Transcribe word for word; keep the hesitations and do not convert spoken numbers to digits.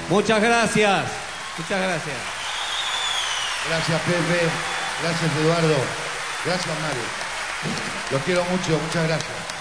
Muchas gracias. Muchas gracias. Gracias, Pepe. Gracias, Eduardo. Gracias, Mario. Los quiero mucho. Muchas gracias.